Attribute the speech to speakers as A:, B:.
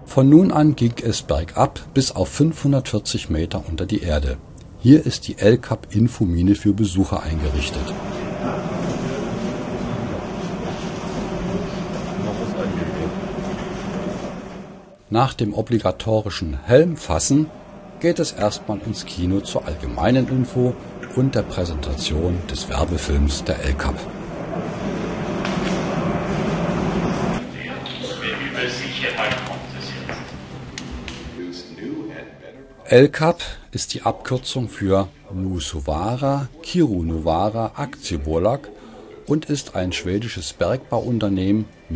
A: Von nun an ging es bergab bis auf 540 Meter unter die Erde. Hier ist die El-Kab-Infomine für Besucher eingerichtet. Nach dem obligatorischen Helmfassen geht es erstmal ins Kino zur allgemeinen Info und der Präsentation des Werbefilms der El-Kab. El-Kab ist die Abkürzung für Luossavaara Kiirunavaara Aktiebolag und ist ein schwedisches Bergbauunternehmen